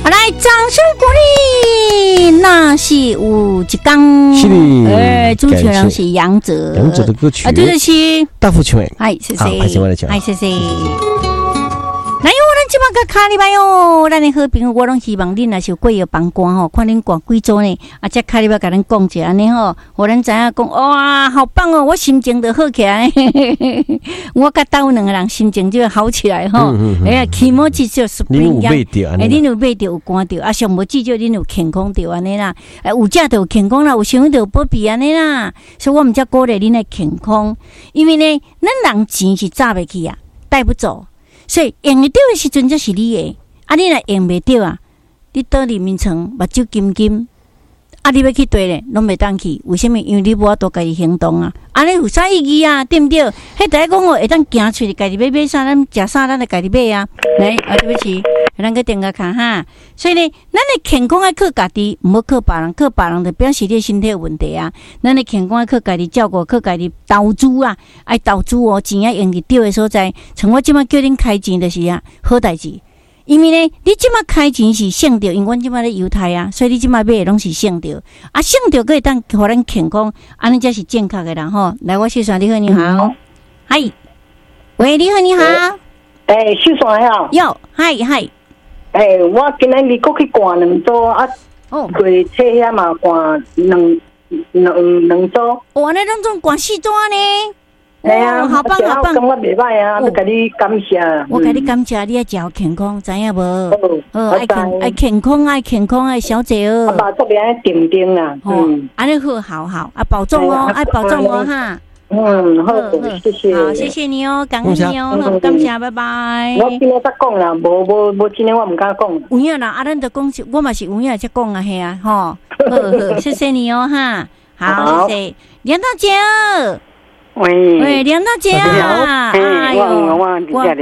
好，来，掌声鼓励。那是有一天， 是的， 主持人是杨哲， 杨哲的歌曲， 对的是大富唱的。 哎，谢谢， 还是我来讲， 哎，谢谢。来哟，咱即马个卡礼拜哟，咱的好朋友，我拢希望恁若是有过要帮歌吼，看恁歌几组呢？啊，这卡礼拜甲咱讲者安尼吼，互咱知影讲哇，好棒哦，我心情就好起来。我甲斗两个人心情就好起来吼。哎呀，起码至少是恁有买着， 哎，恁有买着有歌着，啊，上无至少恁有健康着安尼啦。哎，有食着有健康啦，有想着有保庇安尼啦。所以我们才鼓励恁的健康，因为呢，咱人钱是砸袂去啊，带不走。所以用得到的时阵才是你的，啊，你若用袂到啊，你倒入眠床目睭金金，啊，你要去对咧，拢袂当去。为什么？因为你无法度家己行动啊，安尼有啥意义啊？对不对？迄第一讲哦，会当行出去，家己买啥，咱食啥，咱就家己买啊。来，啊，对不起，咱个点个看哈。所以呢，咱的健康爱靠家己，唔好靠别人，靠别人就表示你身体有问题啊。咱的健康爱靠家己照顾，靠家己投资啊，爱投资哦，钱要用伫对的所在。像我即马叫恁开钱就是啊，好代志。因为呢，你即马开钱是省着，因为阮即马咧犹太啊，所以你即马买的拢是省着，啊，省着可以当互咱健康，安尼才是正确的人吼。来，我谢算你好，你好，嗨，喂，你好，你好， 谢算呀， 哟，嗨， 我今日你过去逛两组啊，对，车遐嘛逛两组， 哇，那拢总逛4组呢。 哎呀， 好棒好棒！ 感觉袂歹啊，要甲你感谢。 我甲你感谢，你要食健康，知影无？爱健康，爱小姐哦。 把这边爱点点啊， 安尼好，啊，保重哦，爱保重哦哈。 好，谢谢。 好，谢谢你哦，感恩你哦，感谢，拜拜。 我今日才讲啦，无今日我唔敢讲。 有影啦，啊，咱就讲，我嘛是有影才讲啊，嘿啊，吼，好，谢谢你哦哈，好，谢谢梁大姐。喂，梁大姐啊！ 哎呦，我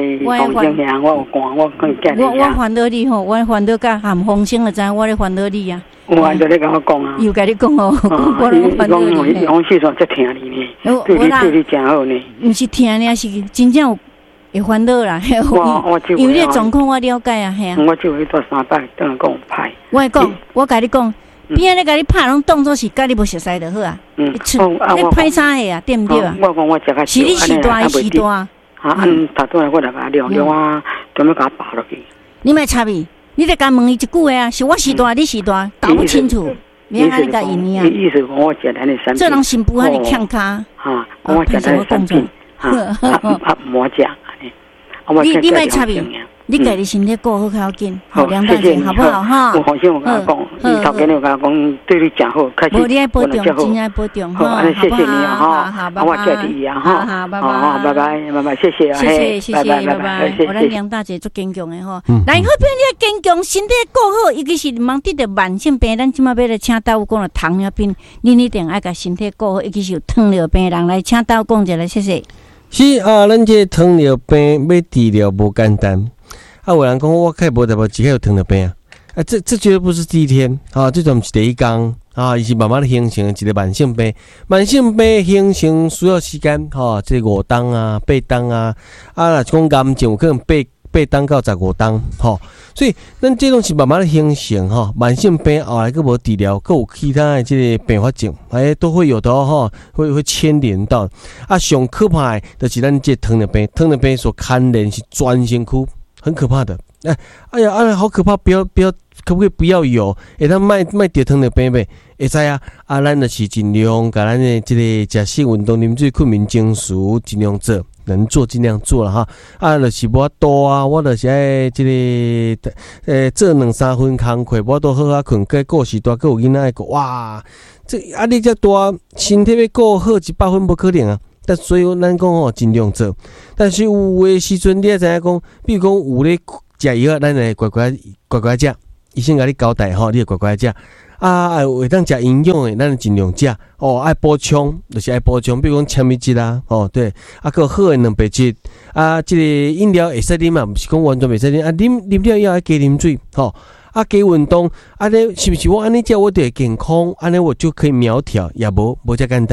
烦恼你吼，我烦恼甲含风声了，知我咧烦恼你啊！ 我就咧甲我讲啊， 又甲你讲哦，我咧烦恼你。 我细说才听你呢，对你真好呢。 毋是听呢，是真正会烦恼啦。因为你状况我了解啊，系啊。 我就去做3摆，等下讲歹。 我讲，我甲你讲。边咧甲你拍拢当作是甲你无熟悉就好啊！你歹啥个啊？对毋对啊？ 我讲我食较少， 是你时大，时大。 啊，头拄来我来甲量啊，专门甲拔落去。 你莫插伊，你得甲问伊一句话啊！是我时大，你时大，搞不清楚。免安尼甲伊啊！ 意思讲我食安尼3。 这人心不安尼强卡。 哈，我食安尼3片，莫食安尼。 你莫插伊。你家己身体顾好较要紧，好梁大姐，好不好哈？ 我放心，我跟他讲，你头家你跟他讲，对你真好，开始。 无你爱保重，真爱保重哈， 谢谢你啊哈，我谢谢你啊哈， 好，拜拜， 谢谢啊， 谢谢，拜拜。我咱梁大姐足坚强的吼，来好朋友你坚强，身体顾好，尤其是茫得着慢性病，咱即马要来请大夫讲了糖尿病，恁一定爱甲身体顾好，尤其是有糖尿病人来请大夫讲一下，谢谢。 是啊，咱这糖尿病要治疗无简单。啊，有人讲我开无代表自己有糖尿病啊！这绝对不是第一天啊，这种是第一天啊，伊是慢慢的形成一个慢性病。慢性病形成需要时间哈，这5天啊、8天啊，若是讲癌症有可能8天到15天哈。所以咱这种是慢慢的形成哈，慢性病后来佫无治疗，佫有其他的这个并发症，都会有的哈，会牵连到。啊，上可怕的就是咱这糖尿病所牵连是全身躯。很可怕的，哎呀，好可怕！不要，可不可以不要有？他卖得糖尿病呗？会知啊？咱就是尽量把咱的这个食性运动、啉水、困眠、情绪尽量做，能做尽量做了哈。就是无多啊，我就是爱这个做2-3分工课，我都好好困，该顾时大，有囡仔个哇，这压力遮大，身体要顾好100分不可能啊！但所以咱讲尽量做，但是有诶时阵你也知影讲，比如讲有咧食药，咱会乖食，医生甲你交代你会乖食。会当食营养诶，咱尽量食爱补充，就是爱补充，比如讲纤维质啊，对，个好诶蛋白质即个饮料会使啉嘛，毋是讲完全袂使啉啉了以后要加啉水，加运动，是不是我安尼食我就会健康，安尼我就可以苗条，也无遮简单。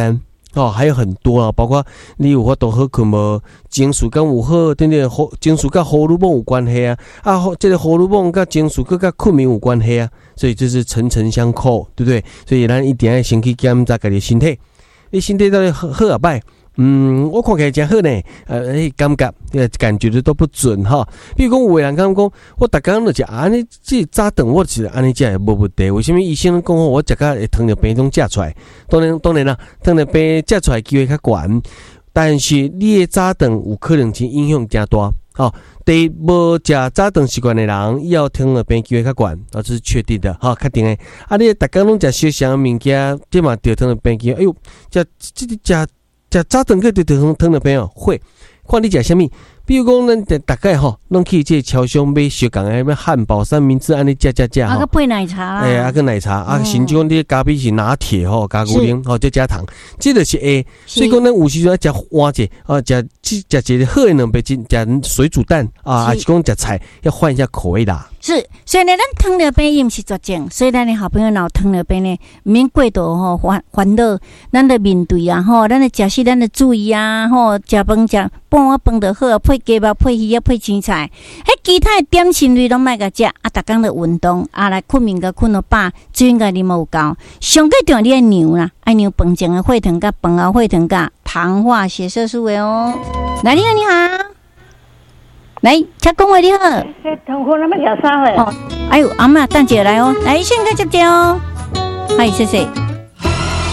还有很多啊，包括你有法度好困无，情绪敢有好，等等，情绪甲荷尔蒙有关系啊，这个荷尔蒙甲情绪甲困眠有关系啊，所以这是层层相扣，对不对？所以咱一定要先去检查家己身体，你身体到底好啊歹？我看起来真好呢，感觉的都不准哈。比如讲，有的人讲，我逐工就食安尼，这早顿我是安尼食也无问题。为什么医生讲我食甲会糖尿病中食出来？当然啦，糖尿病食出来机会较悬，但是你的早顿有可能是影响真大。第一，无食早顿习惯的人，以后糖尿病机会较悬，这是确定的，确定的。你逐工拢食小香物件，这嘛得糖尿病机会。哎呦，食早顿个得糖尿病会，看你食啥物。比如讲，咱大概拢去这超商买小港的咩汉堡、三明治，安尼食。 个配奶茶啦，个奶茶，甚至讲你咖啡是拿铁加牛奶再加糖，这就是 A。所以讲，咱有时阵要食换者，食一个好的两杯食水煮蛋还是讲食菜，要换一下口味啦。 是，所以呢，咱糖尿病伊毋是绝症，所以咱的好朋友若有糖尿病呢，毋免过度烦恼，咱得面对啊咱的食食咱得注意啊食饭食半碗饭就好，配鸡肉、配鱼啊、配青菜，其他的点心类拢莫甲食逐工的运动来困眠甲困到饱，水应该啉有够，上最重要你爱量啦，爱量饭前的血糖甲饭后血糖甲糖化血色素的哦。来，你好。来，请讲话你好。 痛苦那么小啥嘞？ 哎呦，阿嬷等一下来哦，来先个接哦。嗨，谢谢。